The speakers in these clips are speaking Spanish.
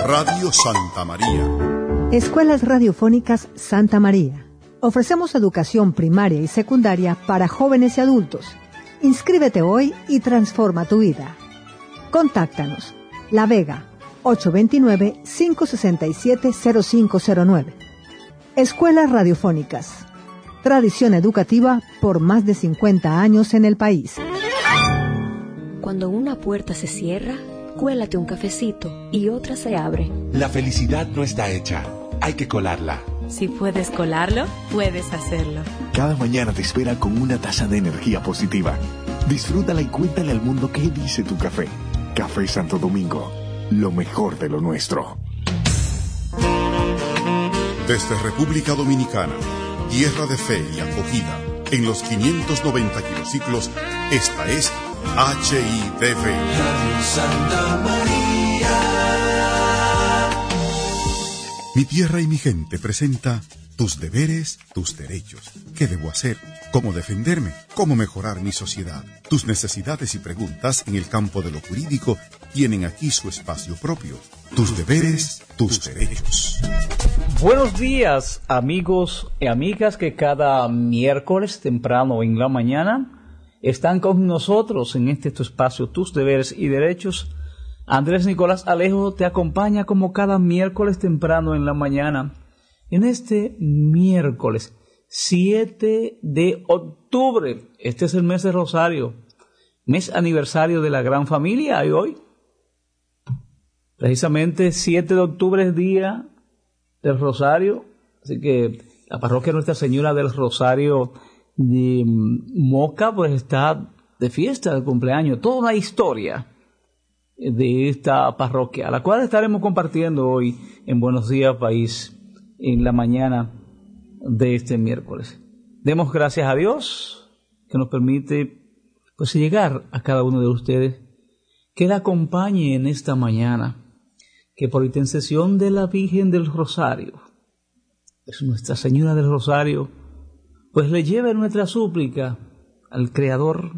Radio Santa María. Escuelas Radiofónicas Santa María. Ofrecemos educación primaria y secundaria para jóvenes y adultos. Inscríbete hoy y transforma tu vida. Contáctanos. La Vega, 829-567-0509. Escuelas Radiofónicas. Tradición educativa por más de 50 años en el país. Cuando una puerta se cierra, cuélate un cafecito y otra se abre. La felicidad no está hecha, hay que colarla. Si puedes colarlo, puedes hacerlo. Cada mañana te espera con una taza de energía positiva. Disfrútala y cuéntale al mundo qué dice tu café. Café Santo Domingo, lo mejor de lo nuestro. Desde República Dominicana, tierra de fe y acogida, en los 590 kilociclos, esta es HIDV. Radio Santa María. Mi tierra y mi gente presenta tus deberes, tus derechos. ¿Qué debo hacer? ¿Cómo defenderme? ¿Cómo mejorar mi sociedad? Tus necesidades y preguntas en el campo de lo jurídico tienen aquí su espacio propio. Tus deberes, tus derechos. Buenos días, amigos y amigas que cada miércoles temprano en la mañana están con nosotros en tu espacio, tus deberes y derechos. Andrés Nicolás Alejo te acompaña como cada miércoles temprano en la mañana. En este miércoles 7 de octubre, este es el mes de Rosario, mes aniversario de la gran familia, y hoy, precisamente 7 de octubre es día del Rosario, así que la parroquia Nuestra Señora del Rosario de Moca pues está de fiesta, de cumpleaños, toda una historia de esta parroquia, la cual estaremos compartiendo hoy en Buenos Días País, en la mañana de este miércoles. Demos gracias a Dios que nos permite pues llegar a cada uno de ustedes, que la acompañe en esta mañana, que por intercesión de la Virgen del Rosario, es Nuestra Señora del Rosario, pues le lleve nuestra súplica al Creador,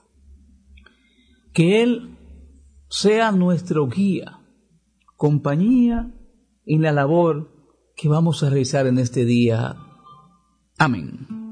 que Él sea nuestro guía, compañía en la labor que vamos a realizar en este día. Amén.